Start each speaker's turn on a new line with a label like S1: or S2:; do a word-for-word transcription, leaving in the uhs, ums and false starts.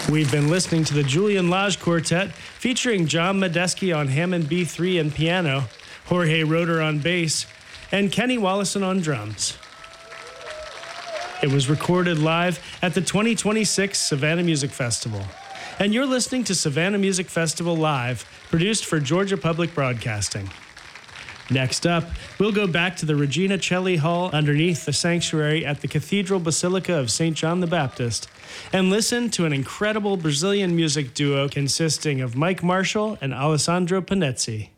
S1: We've been listening to the Julian Lage Quartet, featuring John Medeski on Hammond B three and piano, Jorge Roeder on bass, and Kenny Wallison on drums. It was recorded live at the twenty twenty-six Savannah Music Festival. And you're listening to Savannah Music Festival Live, produced for Georgia Public Broadcasting. Next up, we'll go back to the Regina Celli Hall underneath the sanctuary at the Cathedral Basilica of Saint John the Baptist and listen to an incredible Brazilian music duo consisting of Mike Marshall and Alessandro Panezzi.